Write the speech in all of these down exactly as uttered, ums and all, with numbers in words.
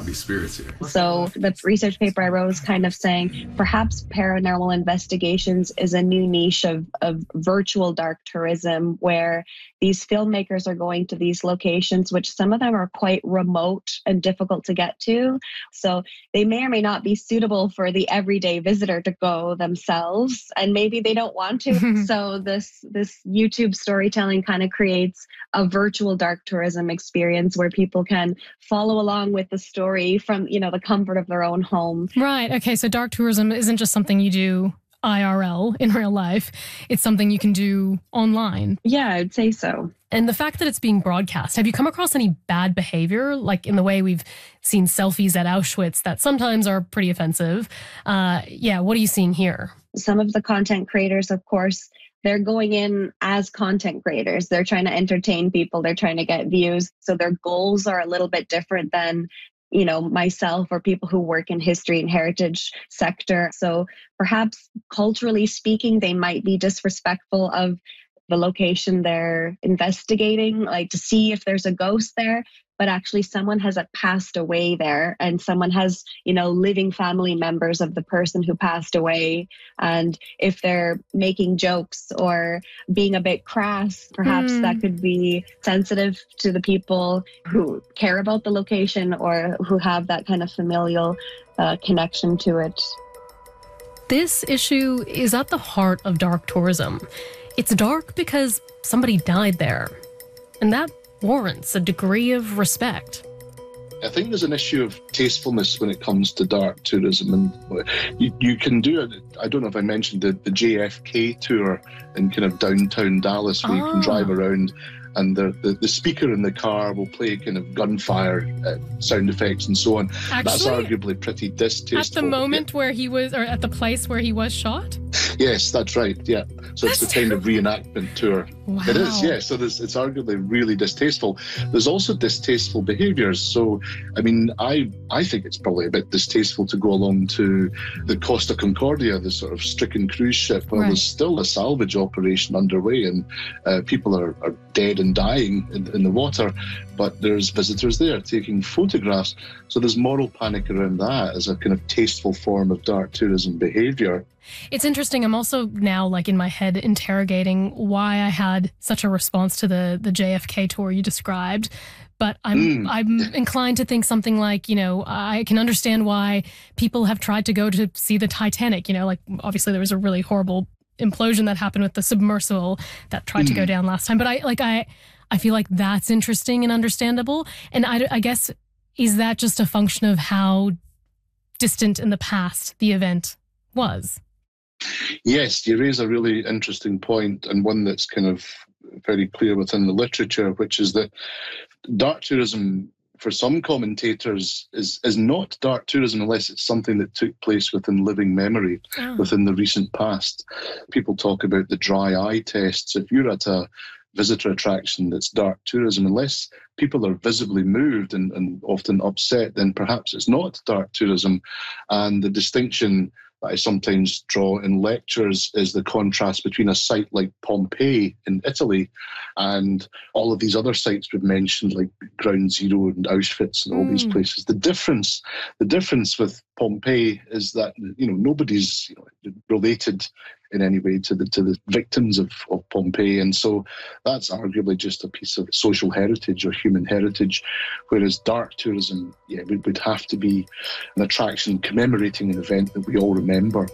not be spirits here. So the research paper I wrote was kind of saying perhaps paranormal investigations is a new niche of, of virtual dark tourism, where these filmmakers are going to these locations, which some of them are quite remote and difficult to get to. So they may or may not be suitable for the everyday visitor to go themselves, and maybe they don't want to. So this this YouTube storytelling kind of creates a virtual dark tourism experience where people can follow along with the story from, you know, the comfort of their own home. Right. Okay. So dark tourism isn't just something you do I R L in real life. It's something you can do online. Yeah, I'd say so. And the fact that it's being broadcast, have you come across any bad behavior, like in the way we've seen selfies at Auschwitz that sometimes are pretty offensive? Uh, yeah, what are you seeing here? Some of the content creators, of course, they're going in as content creators. They're trying to entertain people. They're trying to get views. So their goals are a little bit different than, you know, myself or people who work in history and heritage sector. So perhaps culturally speaking, they might be disrespectful of the location they're investigating, like to see if there's a ghost there, but actually someone has passed away there, and someone has, you know, living family members of the person who passed away. And if they're making jokes or being a bit crass, perhaps mm. that could be sensitive to the people who care about the location or who have that kind of familial uh, connection to it. This issue is at the heart of dark tourism. It's dark because somebody died there, and that warrants a degree of respect. I think there's an issue of tastefulness when it comes to dark tourism, and you, you can do it. I don't know if I mentioned the, the J F K tour in kind of downtown Dallas, where oh. you can drive around and the, the, the speaker in the car will play kind of gunfire uh, sound effects and so on. Actually, that's arguably pretty distasteful. At the moment yeah. where he was, or at the place where he was shot? Yes, that's right, yeah. So that's it's a kind of reenactment tour. Wow. It is, yeah. So there's, it's arguably really distasteful. There's also distasteful behaviours. So, I mean, I I think it's probably a bit distasteful to go along to the Costa Concordia, the sort of stricken cruise ship, where right. there's still a salvage operation underway, and uh, people are, are dead and dying in, in the water, but there's visitors there taking photographs. So there's moral panic around that as a kind of tasteful form of dark tourism behaviour. It's interesting. I'm also now, like, in my head interrogating why I had such a response to the the J F K tour you described. But I'm mm. I'm inclined to think something like, you know, I can understand why people have tried to go to see the Titanic. You know, like, obviously there was a really horrible implosion that happened with the submersible that tried mm. to go down last time. But I like I I feel like that's interesting and understandable. And I, I guess, is that just a function of how distant in the past the event was? Yes, you raise a really interesting point, and one that's kind of very clear within the literature, which is that dark tourism, for some commentators, is, is not dark tourism unless it's something that took place within living memory, oh. within the recent past. People talk about the dry eye tests. If you're at a visitor attraction that's dark tourism, unless people are visibly moved and, and often upset, then perhaps it's not dark tourism. And the distinction that I sometimes draw in lectures is the contrast between a site like Pompeii in Italy and all of these other sites we've mentioned, like Ground Zero and Auschwitz and all mm. these places. The difference, the difference with Pompeii is that, you know, nobody's, you know, related in any way to the to the victims of, of Pompeii, and so that's arguably just a piece of social heritage or human heritage, whereas dark tourism, yeah, would, would have to be an attraction commemorating an event that we all remember.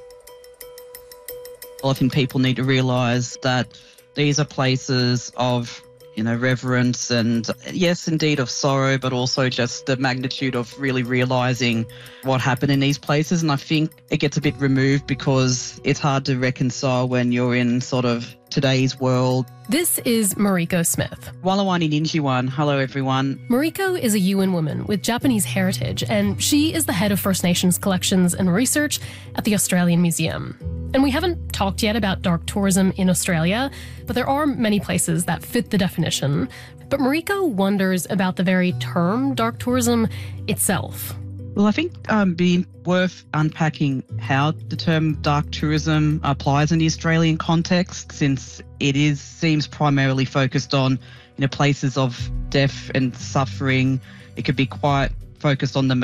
I think people need to realise that these are places of, you know, reverence and, yes, indeed, of sorrow, but also just the magnitude of really realising what happened in these places. And I think it gets a bit removed because it's hard to reconcile when you're in sort of today's world. This is Mariko Smith. Walawani Ninjiwan. Hello, everyone. Mariko is a Yuin woman with Japanese heritage, and she is the head of First Nations collections and research at the Australian Museum. And we haven't talked yet about dark tourism in Australia, but there are many places that fit the definition. But Mariko wonders about the very term dark tourism itself. Well, I think um, being worth unpacking how the term dark tourism applies in the Australian context, since it is seems primarily focused on, you know, places of death and suffering. It could be quite focused on the